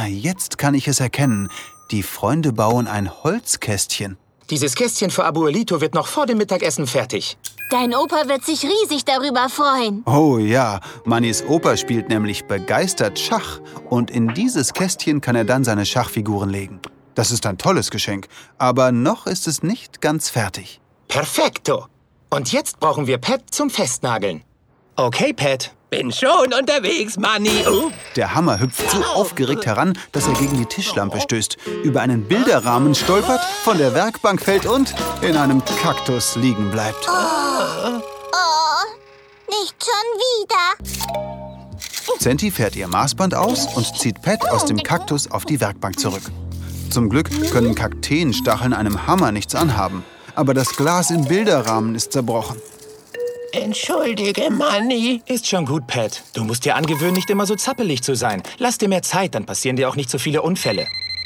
Jetzt kann ich es erkennen. Die Freunde bauen ein Holzkästchen. Dieses Kästchen für Abuelito wird noch vor dem Mittagessen fertig. Dein Opa wird sich riesig darüber freuen. Oh ja, Mannys Opa spielt nämlich begeistert Schach. Und in dieses Kästchen kann er dann seine Schachfiguren legen. Das ist ein tolles Geschenk, aber noch ist es nicht ganz fertig. Perfekto. Und jetzt brauchen wir Pat zum Festnageln. Okay, Pat. Bin schon unterwegs, Manni. Der Hammer hüpft so aufgeregt heran, dass er gegen die Tischlampe stößt, über einen Bilderrahmen stolpert, von der Werkbank fällt und in einem Kaktus liegen bleibt. Oh, nicht schon wieder. Centi fährt ihr Maßband aus und zieht Pat aus dem Kaktus auf die Werkbank zurück. Zum Glück können Kakteenstacheln einem Hammer nichts anhaben. Aber das Glas im Bilderrahmen ist zerbrochen. Entschuldige, Manni. Ist schon gut, Pat. Du musst dir angewöhnen, nicht immer so zappelig zu sein. Lass dir mehr Zeit, dann passieren dir auch nicht so viele Unfälle.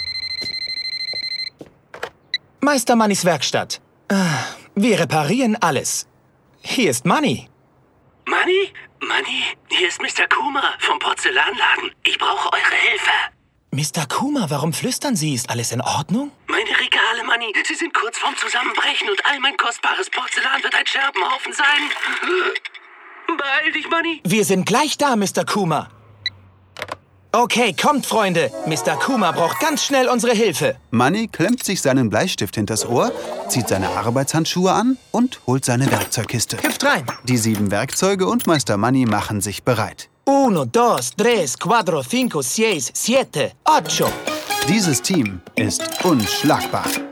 Meister Mannys Werkstatt. Wir reparieren alles. Hier ist Manni. Manni? Manni, hier ist Mr. Kuma vom Porzellanladen. Ich brauche eure Hilfe. Mr. Kuma, warum flüstern Sie? Ist alles in Ordnung? Meine Regale, Manni, sie sind kurz vorm Zusammenbrechen und all mein kostbares Porzellan wird ein Scherbenhaufen sein. Beeil dich, Manni. Wir sind gleich da, Mr. Kuma. Okay, kommt, Freunde. Mr. Kuma braucht ganz schnell unsere Hilfe. Manni klemmt sich seinen Bleistift hinters Ohr, zieht seine Arbeitshandschuhe an und holt seine Werkzeugkiste. Hüpft rein. Die 7 Werkzeuge und Meister Manni machen sich bereit. 1, 2, 3, 4, 5, 6, 7, 8. Dieses Team ist unschlagbar.